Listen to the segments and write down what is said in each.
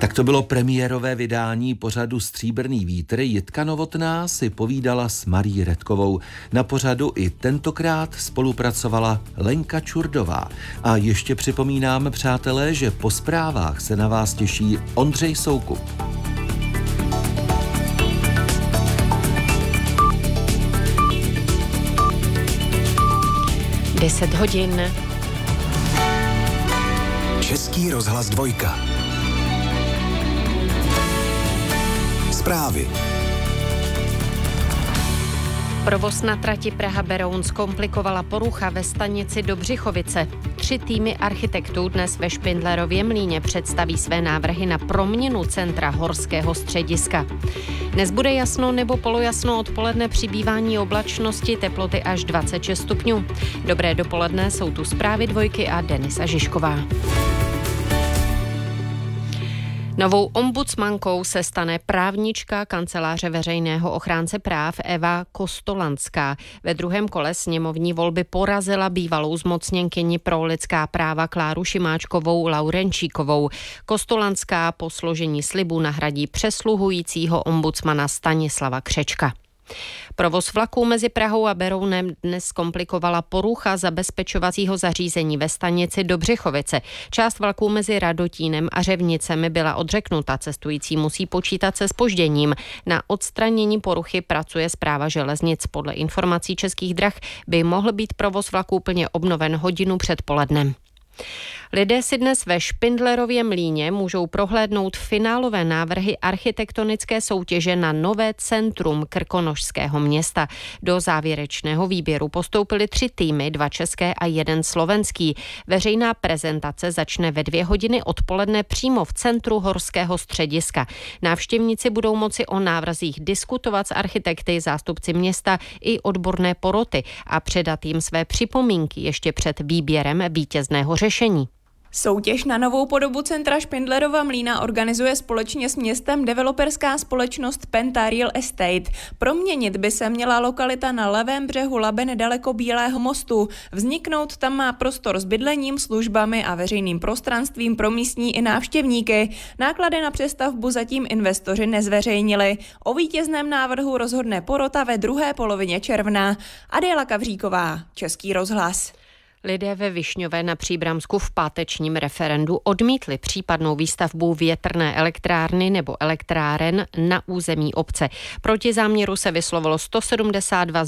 Tak to bylo premiérové vydání pořadu Stříbrný vítr. Jitka Novotná si povídala s Marí Redkovou. Na pořadu i tentokrát spolupracovala Lenka Čurdová. A ještě připomínám, přátelé, že po zprávách se na vás těší Ondřej Soukup. Deset hodin. Český rozhlas 2. Zprávy. Provoz na trati Praha-Beroun zkomplikovala porucha ve stanici Dobřichovice. 3 týmy architektů dnes ve Špindlerově Mlýně představí své návrhy na proměnu centra horského střediska. Dnes bude jasno nebo polojasno, odpoledne přibývání oblačnosti, teploty až 26 stupňů. Dobré dopoledne, jsou tu zprávy 2 a Denisa Žižková. Novou ombudsmankou se stane právnička kanceláře veřejného ochránce práv Eva Kostolanská. Ve druhém kole sněmovní volby porazila bývalou zmocněnkyni pro lidská práva Kláru Šimáčkovou Laurenčíkovou. Kostolanská po složení slibu nahradí přesluhujícího ombudsmana Stanislava Křečka. Provoz vlaků mezi Prahou a Berounem dnes komplikovala porucha zabezpečovacího zařízení ve stanici Dobřichovice. Část vlaků mezi Radotínem a Řevnicemi byla odřeknuta. Cestující musí počítat se zpožděním. Na odstranění poruchy pracuje Správa železnic. Podle informací Českých drah by mohl být provoz vlaků plně obnoven hodinu před polednem. Lidé si dnes ve Špindlerově Mlýně můžou prohlédnout finálové návrhy architektonické soutěže na nové centrum krkonošského města. Do závěrečného výběru postoupily 3 týmy, 2 české a 1 slovenský. Veřejná prezentace začne ve 2 hodiny odpoledne přímo v centru horského střediska. Návštěvníci budou moci o návrzích diskutovat s architekty, zástupci města i odborné poroty a předat jim své připomínky ještě před výběrem vítězného řešení. Soutěž na novou podobu centra Špindlerova Mlýna organizuje společně s městem developerská společnost Penta Real Estate. Proměnit by se měla lokalita na levém břehu Labe nedaleko Bílého mostu. Vzniknout tam má prostor s bydlením, službami a veřejným prostranstvím pro místní i návštěvníky. Náklady na přestavbu zatím investoři nezveřejnili. O vítězném návrhu rozhodne porota ve druhé polovině června. Adéla Kavříková, Český rozhlas. Lidé ve Višňové na Příbramsku v pátečním referendu odmítli případnou výstavbu větrné elektrárny nebo elektráren na území obce. Proti záměru se vyslovilo 172 z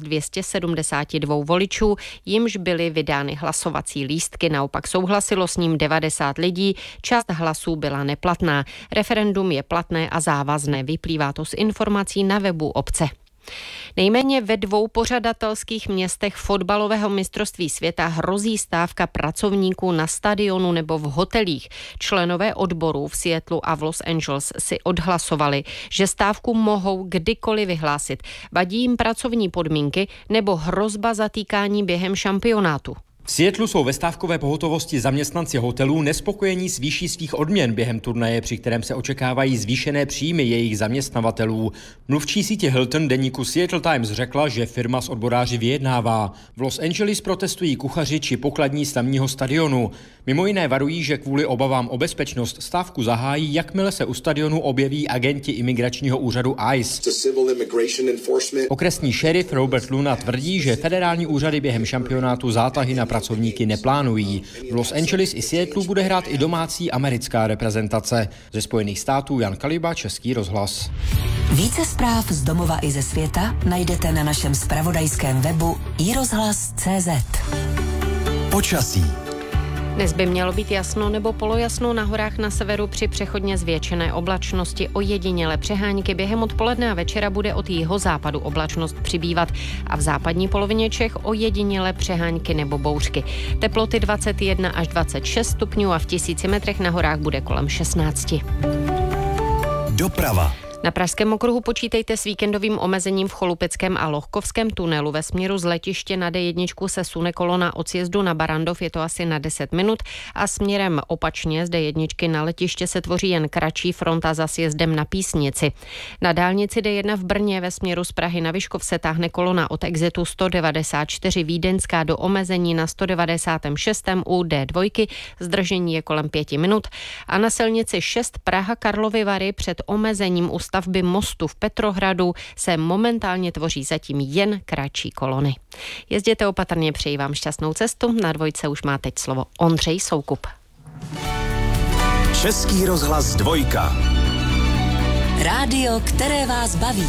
272 voličů, jimž byly vydány hlasovací lístky. Naopak souhlasilo s ním 90 lidí, část hlasů byla neplatná. Referendum je platné a závazné, vyplývá to z informací na webu obce. Nejméně ve 2 pořadatelských městech fotbalového mistrovství světa hrozí stávka pracovníků na stadionu nebo v hotelích. Členové odborů v Seattlu a v Los Angeles si odhlasovali, že stávku mohou kdykoliv vyhlásit. Vadí jim pracovní podmínky nebo hrozba zatýkání během šampionátu. V Seattlu jsou ve stávkové pohotovosti zaměstnanci hotelů nespokojení s výší svých odměn během turnaje, při kterém se očekávají zvýšené příjmy jejich zaměstnavatelů. Mluvčí sítě Hilton deníku Seattle Times řekla, že firma s odboráři vyjednává. V Los Angeles protestují kuchaři či pokladní z tamního stadionu. Mimo jiné varují, že kvůli obavám o bezpečnost stávku zahájí, jakmile se u stadionu objeví agenti imigračního úřadu ICE. Okresní šerif Robert Luna tvrdí, že federální úřady během šampionátu zátahy na pracovníky neplánují. V Los Angeles i Seattlu bude hrát i domácí americká reprezentace. Ze Spojených států Jan Kaliba, Český rozhlas. Více zpráv z domova i ze světa najdete na našem zpravodajském webu iRozhlas.cz. Počasí. Dnes by mělo být jasno nebo polojasno, na horách na severu při přechodně zvětšené oblačnosti, ojedinělé přehánky. Během odpoledne a večera bude od jihozápadu oblačnost přibývat a v západní polovině Čech ojedinělé přehánky nebo bouřky. Teploty 21 až 26 stupňů a v 1000 metrech na horách bude kolem 16. Doprava. Na Pražském okruhu počítejte s víkendovým omezením v Cholupeckém a Lohkovském tunelu. Ve směru z letiště na D1 se sune kolona od sjezdu na Barandov, je to asi na 10 minut, a směrem opačně z D1 na letiště se tvoří jen kratší fronta za sjezdem na Písnici. Na dálnici D1 v Brně ve směru z Prahy na Vyškov se táhne kolona od exitu 194 Vídeňská do omezení na 196. u D2, zdržení je kolem 5 minut, a na silnici 6 Praha Karlovy Vary před omezením u stavby mostu v Petrohradu se momentálně tvoří zatím jen kratší kolony. Jezděte opatrně, přeji vám šťastnou cestu. Na dvojce už má teď slovo Ondřej Soukup. Český rozhlas Dvojka. Rádio, které vás baví.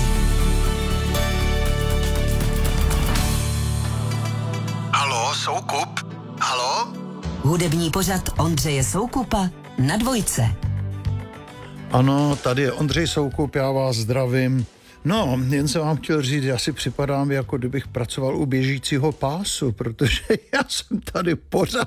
Haló, Soukup? Haló? Hudební pořad Ondřeje Soukupa na dvojce. Ano, tady je Ondřej Soukup, já vás zdravím. No, jen jsem vám chtěl říct, já si připadám, jako kdybych pracoval u běžícího pásu, protože já jsem tady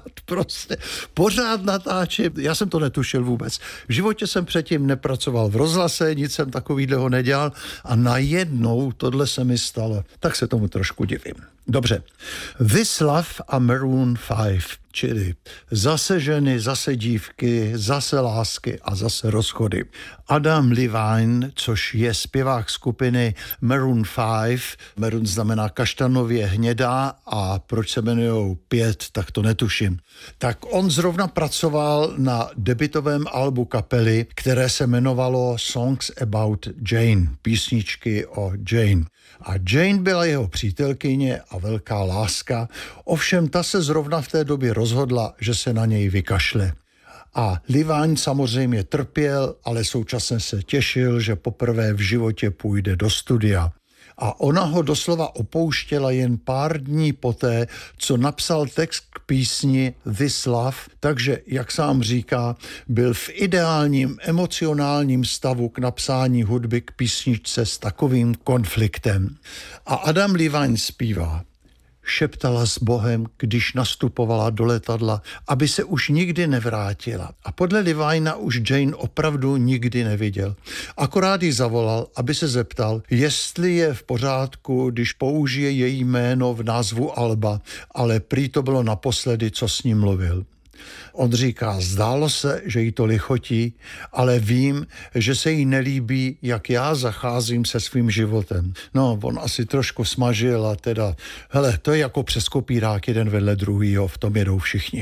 pořád natáčím. Já jsem to netušil vůbec. V životě jsem předtím nepracoval v rozhlase, nic jsem takovýhleho nedělal a najednou tohle se mi stalo. Tak se tomu trošku divím. Dobře. This Love a Maroon 5, čili zase ženy, zase dívky, zase lásky a zase rozchody. Adam Levine, což je zpěvák skupiny Maroon 5, Maroon znamená kaštanově hnědá, a proč se jmenujou 5, tak to netuším. Tak on zrovna pracoval na debutovém albu kapely, které se jmenovalo Songs About Jane, písničky o Jane. A Jane byla jeho přítelkyně a velká láska, ovšem ta se zrovna v té době rozhodla, že se na něj vykašle. A Levine samozřejmě trpěl, ale současně se těšil, že poprvé v životě půjde do studia. A ona ho doslova opouštěla jen pár dní poté, co napsal text k písni This Love, takže, jak sám říká, byl v ideálním emocionálním stavu k napsání hudby k písničce s takovým konfliktem. A Adam Levine zpívá: šeptala s Bohem, když nastupovala do letadla, aby se už nikdy nevrátila. A podle Levina už Jane opravdu nikdy neviděl. Akorát jí zavolal, aby se zeptal, jestli je v pořádku, když použije její jméno v názvu alba, ale prý to bylo naposledy, co s ním mluvil. On říká, zdálo se, že jí to lichotí, ale vím, že se jí nelíbí, jak já zacházím se svým životem. No, on asi trošku smažil a teda, hele, to je jako přes kopírák jeden vedle druhýho, v tom jedou všichni.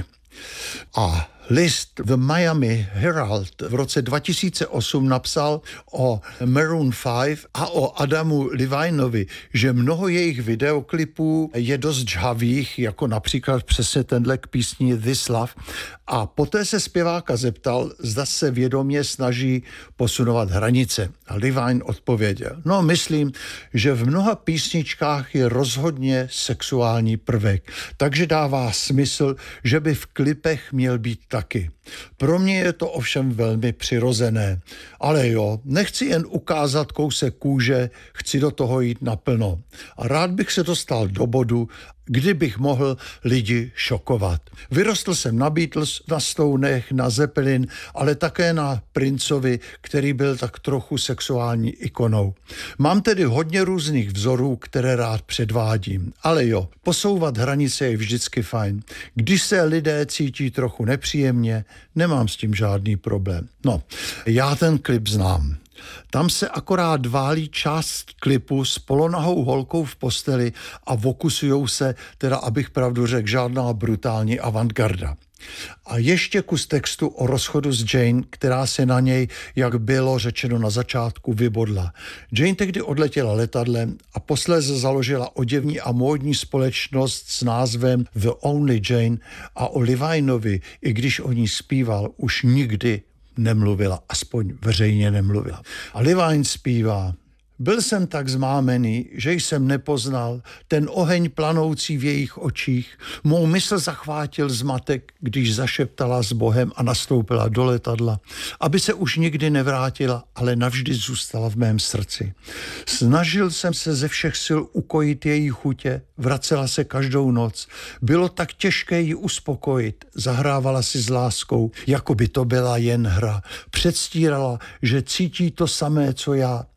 A list The Miami Herald v roce 2008 napsal o Maroon 5 a o Adamu Levinovi, že mnoho jejich videoklipů je dost žhavých, jako například přesně tenhle k písni This Love. A poté se zpěváka zeptal, zda se vědomě snaží posunovat hranice. A Levine odpověděl, no myslím, že v mnoha písničkách je rozhodně sexuální prvek, takže dává smysl, že by v klipech měl být taky. Pro mě je to ovšem velmi přirozené. Ale jo, nechci jen ukázat kousek kůže, chci do toho jít naplno. A rád bych se dostal do bodu, kdybych mohl lidi šokovat. Vyrostl jsem na Beatles, na Stonech, na Zeppelin, ale také na Princovi, který byl tak trochu sexuální ikonou. Mám tedy hodně různých vzorů, které rád předvádím. Ale jo, posouvat hranice je vždycky fajn. Když se lidé cítí trochu nepříjemně, nemám s tím žádný problém. No, já ten klip znám. Tam se akorát válí část klipu s polonahou holkou v posteli a fokusujou se, teda abych pravdu řekl, žádná brutální avantgarda. A ještě kus textu o rozchodu s Jane, která se na něj, jak bylo řečeno na začátku, vybodla. Jane tehdy odletěla letadlem a posléze založila oděvní a módní společnost s názvem The Only Jane a o Levinovi, i když o ní zpíval, už nikdy nemluvila, aspoň veřejně nemluvila. A Levine zpívá: byl jsem tak zmámený, že jsem nepoznal ten oheň planoucí v jejich očích. Mou mysl zachvátil zmatek, když zašeptala s Bohem a nastoupila do letadla, aby se už nikdy nevrátila, ale navždy zůstala v mém srdci. Snažil jsem se ze všech sil ukojit její chutě, vracela se každou noc. Bylo tak těžké ji uspokojit, zahrávala si s láskou, jako by to byla jen hra. Předstírala, že cítí to samé, co já.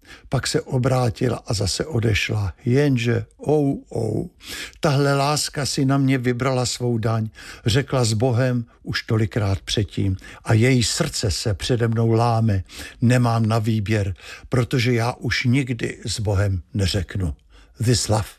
Pak se obrátila a zase odešla. Jenže, tahle láska si na mě vybrala svou daň. Řekla s Bohem už tolikrát předtím a její srdce se přede mnou láme. Nemám na výběr, protože já už nikdy s Bohem neřeknu. This love